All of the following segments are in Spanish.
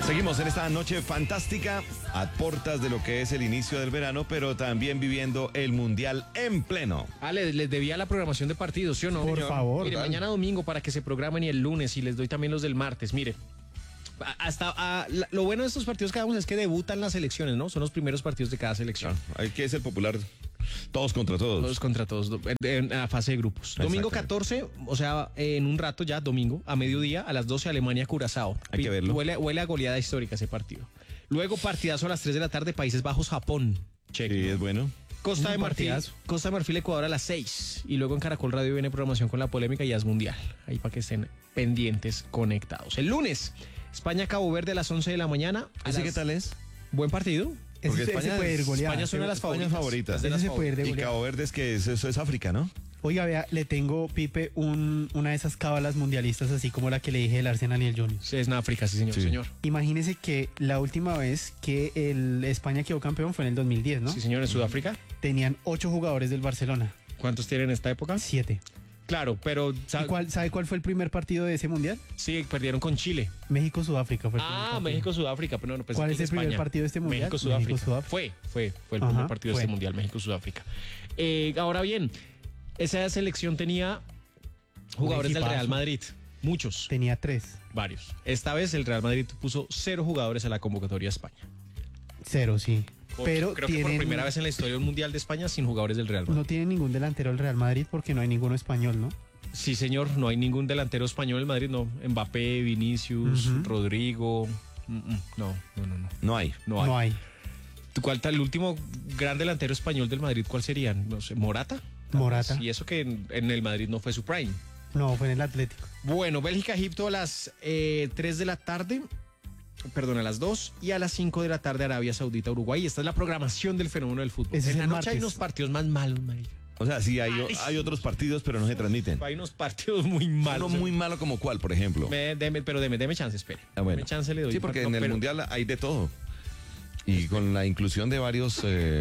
Seguimos en esta noche fantástica a puertas de lo que es el inicio del verano, pero también viviendo el Mundial en pleno. Les debía la programación de partidos, ¿sí o no? Por favor. Mire, mañana domingo para que se programen y el lunes, y les doy también los del martes. Mire, lo bueno de estos partidos que hagamos es que debutan las selecciones, ¿no? Son los primeros partidos de cada selección. Hay que es el popular. Todos contra todos. Todos contra todos, en la fase de grupos. Domingo 14, o sea, en un rato ya, domingo, a mediodía, a las 12, Alemania-Curazao. Hay que verlo. Huele a goleada histórica ese partido. Luego, partidazo a las 3 de la tarde, Países Bajos-Japón. Sí, es bueno. Costa de Marfil, Ecuador a las 6. Y luego en Caracol Radio viene programación con la polémica y ya es mundial. Ahí para que estén pendientes, conectados. El lunes, España-Cabo Verde a las 11 de la mañana. ¿Ese qué tal es? Buen partido. Porque Ese España puede ir goleada. España es una de las favoritas. Ese se puede ir de Y goleada. Cabo Verde es que eso es África, ¿no? Oiga, vea, le tengo, Pipe, una de esas cábalas mundialistas, así como la que le dije del Arsenal y el Junior. Sí, es en África, sí, señor. Sí. Señor. Imagínese que la última vez que el España quedó campeón fue en el 2010, ¿no? Sí, señor, en Sudáfrica. Tenían 8 jugadores del Barcelona, ¿Cuántos tienen en esta época? 7. Claro, pero ¿Sabe cuál fue el primer partido de ese mundial? sí, perdieron con Chile. México-Sudáfrica fue el primer partido. México-Sudáfrica, pero no, pues ¿Cuál aquí es en el primer España. partido de este mundial? México-Sudáfrica. México-Sudáfrica. Fue el Ajá, primer partido de este fue. mundial, México-Sudáfrica. Ahora bien, esa selección tenía jugadores del equipazo. Real Madrid. Muchos, Tenía 3. varios. Esta vez el Real Madrid puso 0 jugadores a la convocatoria de España. 0, sí. Pero Creo que por primera vez en la historia de un mundial de España sin jugadores del Real Madrid. no tiene ningún delantero el Real Madrid porque no hay ninguno español, ¿no? Sí, señor, no hay ningún delantero español en Madrid, no. Mbappé, Vinicius, Rodrigo. No. No hay. No hay. ¿Cuál tal el último gran delantero español del Madrid? ¿Cuál sería? No sé, ¿Morata? Morata. Y eso que en el Madrid no fue su prime. No, fue en el Atlético. Bueno, Bélgica-Egipto a las 3 de la tarde. Perdón, a las 2 y a las 5 de la tarde Arabia Saudita-Uruguay. Esta es la programación del fenómeno del fútbol. Ese es En la el noche hay martes. unos partidos más malos, marica. O sea, sí, hay otros partidos, pero no se transmiten. Hay unos partidos muy malos. Uno muy malo como cuál, por ejemplo. Deme chance, espere. Bueno. Deme chance, le doy. Sí, porque No, en el pero- Mundial hay de todo. Y con la inclusión de varios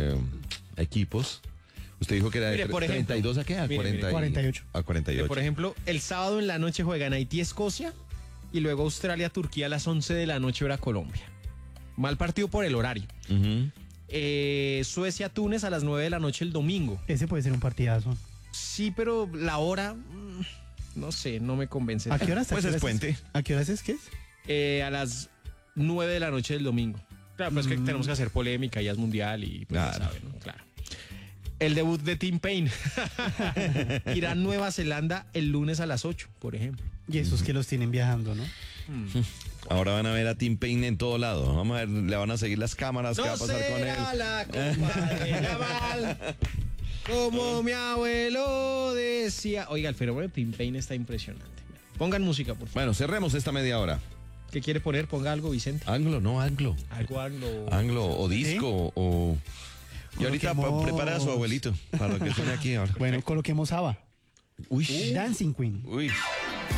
equipos, usted dijo que era de Mire, por ejemplo, 32 a qué? A mire, 40 48. A 48. Por ejemplo, el sábado en la noche juegan Haití-Escocia y luego Australia-Turquía a las 11 de la noche hora Colombia. Mal partido por el horario. Ujú. Suecia-Túnez a las 9 de la noche el domingo. Ese puede ser un partidazo. Sí, pero la hora, no sé, no me convence. ¿A qué horas? Pues ¿A qué es horas puente. ¿A qué horas es que es? A las 9 de la noche del domingo. Claro, pues es que tenemos que hacer polémica, ya es mundial y pues ya Claro. saben, ¿no? Claro. El debut de Tim Payne. Irán Nueva Zelanda el lunes a las 8, por ejemplo. Y esos que los tienen viajando, ¿no? Ahora van a ver a Tim Payne en todo lado. Vamos a ver, le van a seguir las cámaras. ¿Qué va a pasar con él? la copa de Yamal, como mi abuelo decía. Oiga, el fenómeno de Tim Payne está impresionante. Pongan música, por favor. Bueno, cerremos esta media hora. ¿Qué quiere poner? Ponga algo, Vicente. Anglo, no anglo. Algo anglo. Anglo o disco o... Y ahorita Coloquemos- prepara a su abuelito para que suene aquí ahora. Bueno, coloquemos ABBA. Uy. Dancing Queen. Uy.